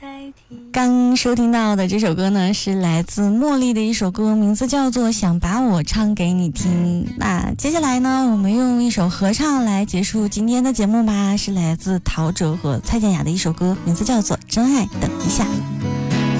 刚收听到的这首歌呢，是来自茉莉的一首歌，名字叫做《想把我唱给你听》。那接下来呢，我们用一首合唱来结束今天的节目吧，是来自陶喆和蔡健雅的一首歌，名字叫做《真爱等一下》。